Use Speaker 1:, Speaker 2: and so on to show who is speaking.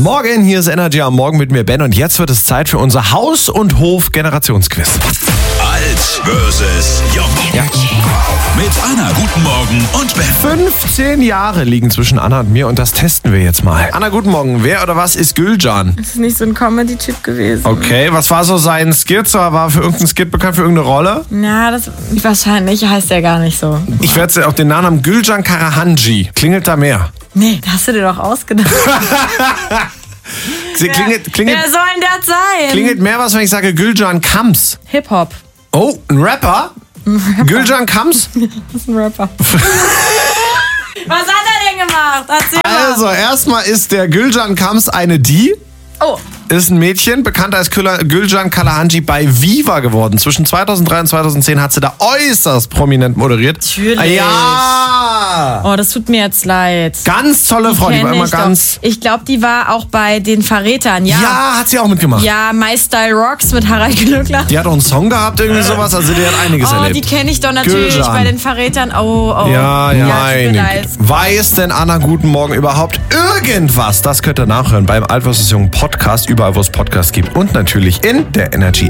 Speaker 1: Morgen, hier ist Energy am Morgen mit mir, Ben. Und jetzt wird es Zeit für unser Haus- und Hof-Generationsquiz.
Speaker 2: Alt versus Jung.
Speaker 1: Ja.
Speaker 2: Mit Anna, guten Morgen und Ben.
Speaker 1: 15 Jahre liegen zwischen Anna und mir und das testen wir jetzt mal. Anna, guten Morgen. Wer oder was ist Gülcan?
Speaker 3: Das ist nicht so ein Comedy-Typ gewesen.
Speaker 1: Okay, was war so sein Skit? War für irgendeinen Skit bekannt, für irgendeine Rolle?
Speaker 3: Na, das wahrscheinlich heißt der gar nicht so.
Speaker 1: Ich werde jetzt auch den Namen Gülcan Karahanji. Klingelt da mehr?
Speaker 3: Nee, das hast du dir doch ausgedacht.
Speaker 1: Klingelt
Speaker 3: Wer soll denn das sein?
Speaker 1: klingelt mehr was, wenn ich sage Gülcan Kams.
Speaker 3: Hip-Hop.
Speaker 1: Oh, ein Rapper? Gülcan Kams?
Speaker 3: Das ist ein Rapper. Was hat er denn gemacht? Erzähl mal.
Speaker 1: Also, erstmal ist der Gülcan Kams eine Die.
Speaker 3: Oh,
Speaker 1: Ist ein Mädchen, bekannt als Gülcan Karahanji bei Viva geworden. Zwischen 2003 und 2010 hat sie da äußerst prominent moderiert.
Speaker 3: Natürlich.
Speaker 1: Ja!
Speaker 3: oh, das tut mir jetzt leid.
Speaker 1: Ganz tolle Frau, die war
Speaker 3: Kenn
Speaker 1: immer
Speaker 3: ich doch.
Speaker 1: ganz...
Speaker 3: Ich glaube, die war auch bei den Verrätern, ja.
Speaker 1: Ja, hat sie auch mitgemacht.
Speaker 3: Ja, My Style Rocks mit Harald Glöckler.
Speaker 1: Die hat auch einen Song gehabt, irgendwie sowas, also die hat einiges
Speaker 3: Oh,
Speaker 1: erlebt.
Speaker 3: die kenne ich doch natürlich
Speaker 1: Gülcan.
Speaker 3: bei den Verrätern. Oh.
Speaker 1: Ja,
Speaker 3: tut mir
Speaker 1: meine
Speaker 3: leid.
Speaker 1: Güte. Weiß denn Anna guten Morgen überhaupt irgendwas? Das könnt ihr nachhören beim Alt vs. Jung Podcast, überall wo es Podcasts gibt und natürlich in der Energy